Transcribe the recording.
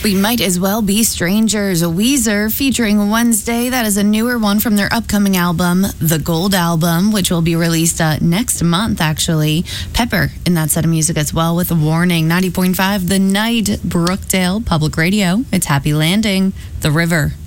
We might as well be strangers. Weezer featuring Wednesday. That is a newer one from their upcoming album, The Gold Album, which will be released next month, actually. Pepper in that set of music as well with a Warning. 90.5 The Night, Brookdale Public Radio. It's Happy Landing, The River.